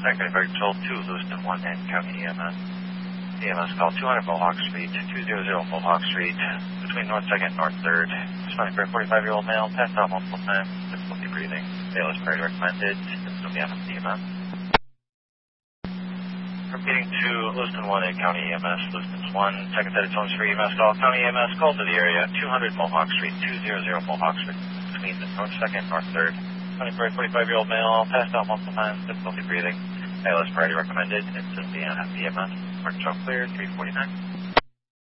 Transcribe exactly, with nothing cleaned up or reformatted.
Secretary Fire Control two, Lewiston one, and County E M S. E M S call two hundred Mohawk Street, two hundred Mohawk Street, between North second and North third. Responding for a forty-five-year-old male, passed out multiple times, difficulty breathing. A L S priority recommended. It's going to be on E M S. Repeating to Lewiston one and County E M S. Lewiston one, second set of tones for E M S call. County E M S call to the area, two hundred Mohawk Street, two hundred Mohawk Street, between the North second and North third. Responding for a forty-five-year-old male, passed out multiple times, difficulty breathing. A L S priority recommended. It's going to be on E M S. Mark Control clear, three forty-nine.